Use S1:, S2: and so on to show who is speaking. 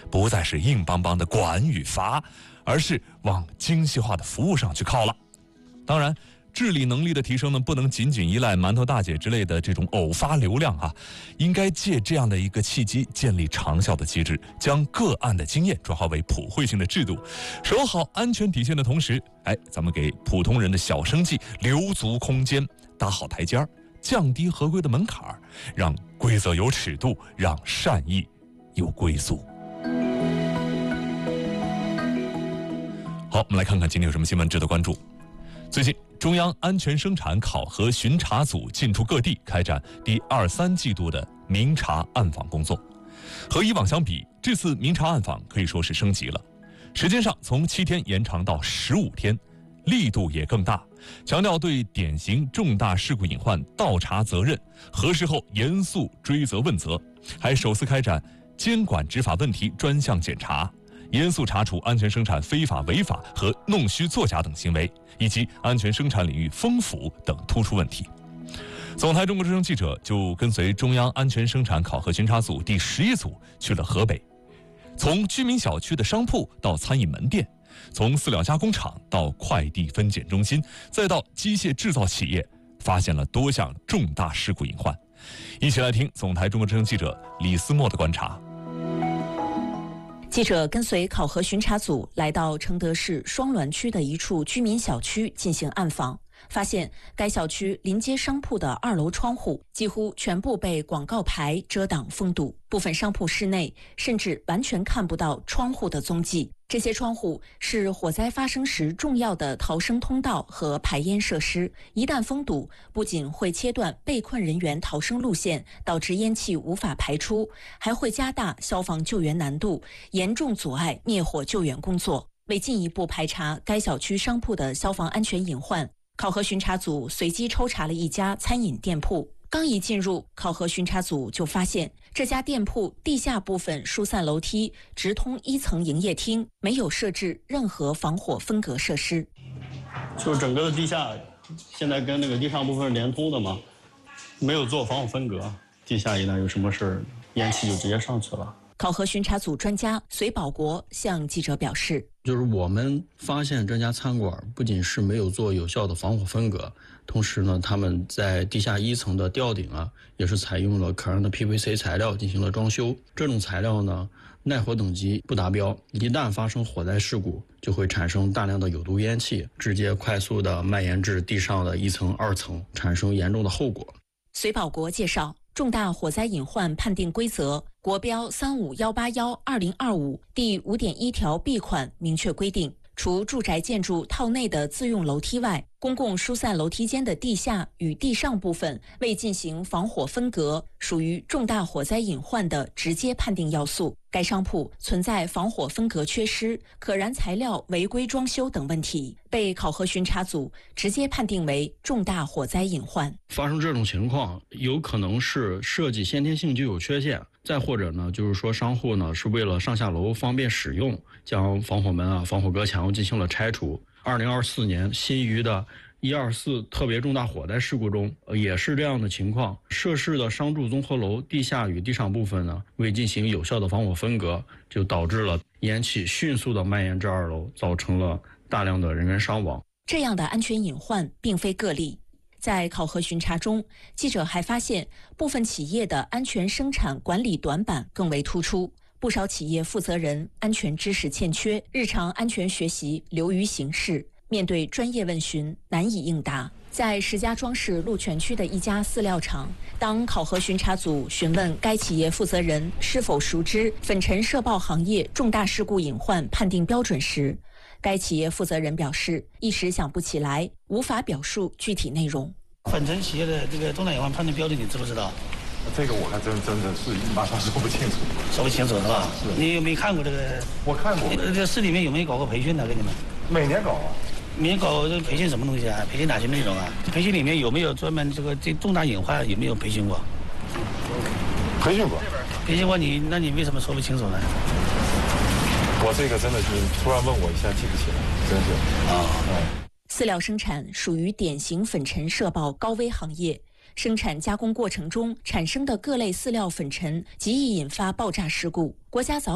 S1: 不再是硬邦邦的管与罚，而是往精细化的服务上去靠了。当然，治理能力的提升呢，不能仅仅依赖馒头大姐之类的这种偶发流量啊，应该借这样的一个契机，建立长效的机制，将个案的经验转化为普惠性的制度，守好安全底线的同时，咱们给普通人的小生计留足空间，搭好台阶儿，降低合规的门槛儿，让规则有尺度，让善意有归宿。好，我们来看看今天有什么新闻值得关注。最近，中央安全生产考核巡查组进驻各地，开展第2、3季度的明察暗访工作。和以往相比，这次明察暗访可以说是升级了，时间上从7天延长到15天，力度也更大，强调对典型重大事故隐患倒查责任，核实后严肃追责问责，还首次开展监管执法问题专项检查，严肃查处安全生产非法违法和弄虚作假等行为，以及安全生产领域风腐等突出问题。总台中国之声记者就跟随中央安全生产考核巡查组第11组去了河北，从居民小区的商铺到餐饮门店，从饲料加工厂到快递分拣中心，再到机械制造企业，发现了多项重大事故隐患。一起来听总台中国之声记者李思墨的观察。
S2: 记者跟随考核巡查组来到承德市双滦区的一处居民小区进行暗访，发现该小区临街商铺的2楼窗户几乎全部被广告牌遮挡封堵，部分商铺室内甚至完全看不到窗户的踪迹。这些窗户是火灾发生时重要的逃生通道和排烟设施，一旦封堵，不仅会切断被困人员逃生路线，导致烟气无法排出，还会加大消防救援难度，严重阻碍灭火救援工作。为进一步排查该小区商铺的消防安全隐患，考核巡查组随机抽查了一家餐饮店铺。刚一进入，考核巡查组就发现这家店铺地下部分疏散楼梯直通1层营业厅，没有设置任何防火分隔设施。
S3: 就是整个的地下现在跟那个地上部分是连通的嘛，没有做防火分隔，地下一旦有什么事儿，烟气就直接上去了。
S2: 考核巡查组专家隋保国向记者表示，
S4: 就是我们发现这家餐馆不仅是没有做有效的防火分隔，同时呢，他们在地下1层的吊顶也是采用了可燃的 PVC 材料进行了装修。这种材料呢，耐火等级不达标，一旦发生火灾事故，就会产生大量的有毒烟气，直接快速的蔓延至地上的1层、2层，产生严重的后果。
S2: 隋保国介绍，重大火灾隐患判定规则国标35181/2025第5.1条 B 款明确规定，除住宅建筑套内的自用楼梯外，公共疏散楼梯间的地下与地上部分未进行防火分隔，属于重大火灾隐患的直接判定要素。该商铺存在防火分隔缺失、可燃材料违规装修等问题，被考核巡查组直接判定为重大火灾隐患。
S4: 发生这种情况，有可能是设计先天性就有缺陷，再或者呢，就是说商户呢是为了上下楼方便使用，将防火门防火隔墙进行了拆除。2024年新余的124特别重大火灾事故中，也是这样的情况。涉事的商住综合楼地下与地上部分呢，未进行有效的防火分隔，就导致了烟气迅速的蔓延至2楼，造成了大量的人员伤亡。
S2: 这样的安全隐患并非个例。在考核巡查中，记者还发现部分企业的安全生产管理短板更为突出，不少企业负责人安全知识欠缺，日常安全学习流于形式，面对专业问询难以应答。在石家庄市鹿泉区的一家饲料厂，当考核巡查组询问该企业负责人是否熟知粉尘涉爆行业重大事故隐患判定标准时，该企业负责人表示一时想不起来，无法表述具体内容。
S5: 粉尘企业的这个重大隐患判定标准你知不知道？
S6: 这个我还真的是马上说不清楚。
S5: 说不清楚是吧？是。你有没有看过这个？
S6: 我看过。
S5: 这市里面有没有搞过培训呢？给你们？
S6: 每年搞啊。
S5: 每年搞这培训什么东西啊？培训哪些内容啊？培训里面有没有专门这重大隐患有没有培训过？
S6: 培训过。
S5: 培训过你，那你为什么说不清楚呢？
S6: 我这个真的是突然问我一下记不起来，真是。
S2: 饲料生产属于典型粉尘涉爆高危行业，生产加工过程中产生的各类饲料粉尘极易引发爆炸事故。国家早